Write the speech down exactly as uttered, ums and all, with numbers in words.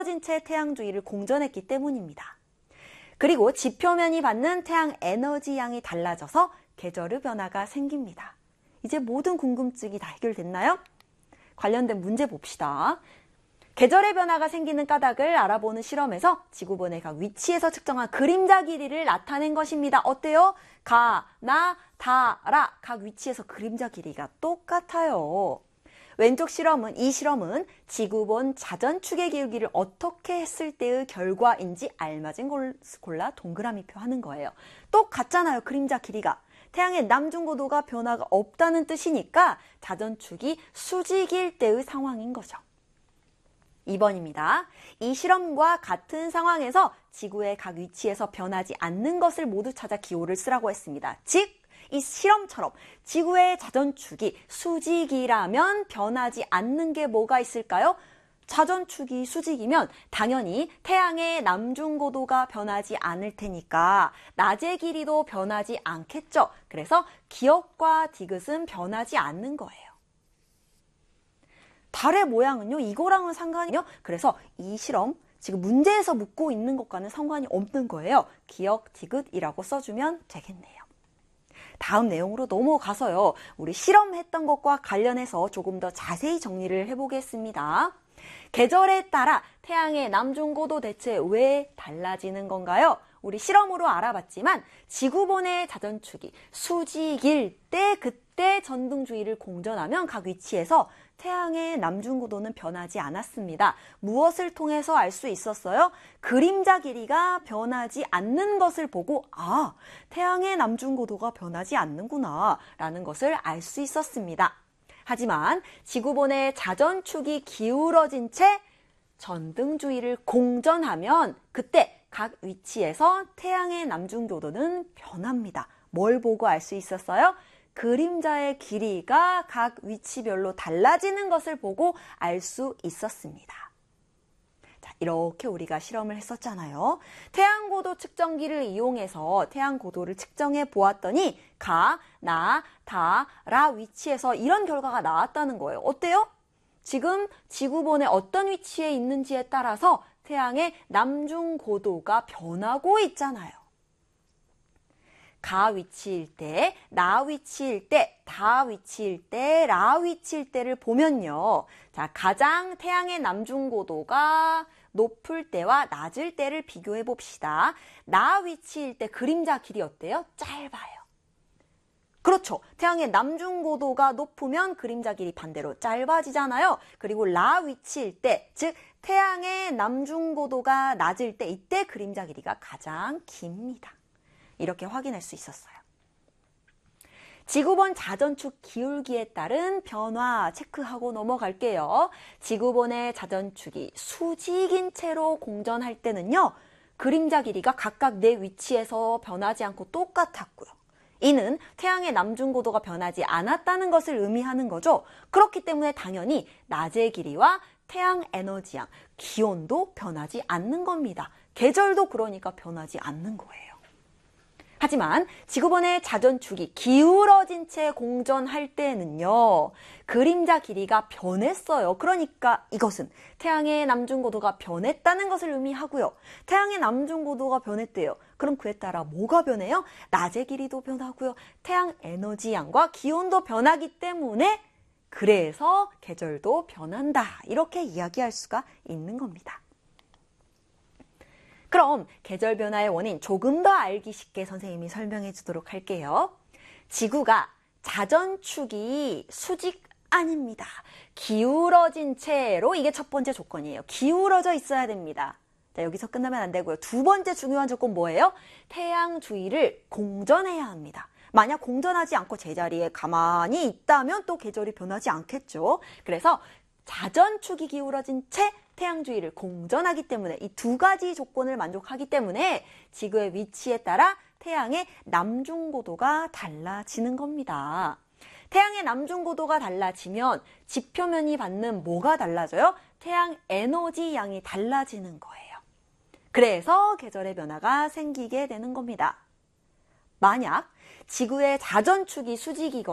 진 채 태양 주위를 공전했기 때문입니다. 그리고 지표면이 받는 태양 에너지 양이 달라져서 계절의 변화가 생깁니다. 이제 모든 궁금증이 다 해결됐나요? 관련된 문제 봅시다. 계절의 변화가 생기는 까닭을 알아보는 실험에서 지구본의 각 위치에서 측정한 그림자 길이를 나타낸 것입니다. 어때요? 가, 나, 다, 라 각 위치에서 그림자 길이가 똑같아요. 왼쪽 실험은 이 실험은 지구본 자전축의 기울기를 어떻게 했을 때의 결과인지 알맞은 걸 골라 동그라미표 하는 거예요. 똑같잖아요. 그림자 길이가. 태양의 남중고도가 변화가 없다는 뜻이니까 자전축이 수직일 때의 상황인 거죠. 이 번입니다. 이 실험과 같은 상황에서 지구의 각 위치에서 변하지 않는 것을 모두 찾아 기호를 쓰라고 했습니다. 즉, 이 실험처럼 지구의 자전축이 수직이라면 변하지 않는 게 뭐가 있을까요? 자전축이 수직이면 당연히 태양의 남중고도가 변하지 않을 테니까 낮의 길이도 변하지 않겠죠. 그래서 기역과 디귿은 변하지 않는 거예요. 달의 모양은요, 이거랑은 상관이요. 그래서 이 실험, 지금 문제에서 묻고 있는 것과는 상관이 없는 거예요. 기역, 디귿이라고 써주면 되겠네요. 다음 내용으로 넘어가서요, 우리 실험했던 것과 관련해서 조금 더 자세히 정리를 해보겠습니다. 계절에 따라 태양의 남중고도 대체 왜 달라지는 건가요? 우리 실험으로 알아봤지만 지구본의 자전축이 수직일 때 그때 전등주위를 공전하면 각 위치에서 태양의 남중고도는 변하지 않았습니다. 무엇을 통해서 알 수 있었어요? 그림자 길이가 변하지 않는 것을 보고 아, 태양의 남중고도가 변하지 않는구나 라는 것을 알 수 있었습니다. 하지만 지구본의 자전축이 기울어진 채 전등주위를 공전하면 그때 각 위치에서 태양의 남중고도는 변합니다. 뭘 보고 알 수 있었어요? 그림자의 길이가 각 위치별로 달라지는 것을 보고 알 수 있었습니다. 자, 이렇게 우리가 실험을 했었잖아요. 태양고도 측정기를 이용해서 태양고도를 측정해 보았더니 가, 나, 다, 라 위치에서 이런 결과가 나왔다는 거예요. 어때요? 지금 지구본의 어떤 위치에 있는지에 따라서 태양의 남중고도가 변하고 있잖아요. 가 위치일 때, 나 위치일 때, 다 위치일 때, 라 위치일 때를 보면요. 자, 가장 태양의 남중고도가 높을 때와 낮을 때를 비교해 봅시다. 나 위치일 때 그림자 길이 어때요? 짧아요. 그렇죠. 태양의 남중고도가 높으면 그림자 길이 반대로 짧아지잖아요. 그리고 라 위치일 때, 즉 태양의 남중고도가 낮을 때 이때 그림자 길이가 가장 깁니다. 이렇게 확인할 수 있었어요. 지구본 자전축 기울기에 따른 변화 체크하고 넘어갈게요. 지구본의 자전축이 수직인 채로 공전할 때는요, 그림자 길이가 각각 내 위치에서 변하지 않고 똑같았고요. 이는 태양의 남중고도가 변하지 않았다는 것을 의미하는 거죠. 그렇기 때문에 당연히 낮의 길이와 태양 에너지양, 기온도 변하지 않는 겁니다. 계절도 그러니까 변하지 않는 거예요. 하지만 지구본의 자전축이 기울어진 채 공전할 때는요, 그림자 길이가 변했어요. 그러니까 이것은 태양의 남중고도가 변했다는 것을 의미하고요. 태양의 남중고도가 변했대요. 그럼 그에 따라 뭐가 변해요? 낮의 길이도 변하고요. 태양 에너지 양과 기온도 변하기 때문에 그래서 계절도 변한다. 이렇게 이야기할 수가 있는 겁니다. 그럼 계절 변화의 원인 조금 더 알기 쉽게 선생님이 설명해 주도록 할게요. 지구가 자전축이 수직 아닙니다. 기울어진 채로 이게 첫 번째 조건이에요. 기울어져 있어야 됩니다. 자, 여기서 끝나면 안 되고요. 두 번째 중요한 조건 뭐예요? 태양 주위를 공전해야 합니다. 만약 공전하지 않고 제자리에 가만히 있다면 또 계절이 변하지 않겠죠. 그래서 자전축이 기울어진 채 태양 주위를 공전하기 때문에 이 두 가지 조건을 만족하기 때문에 지구의 위치에 따라 태양의 남중고도가 달라지는 겁니다. 태양의 남중고도가 달라지면 지표면이 받는 뭐가 달라져요? 태양 에너지 양이 달라지는 거예요. 그래서 계절의 변화가 생기게 되는 겁니다. 만약 지구의 자전축이 수직이거나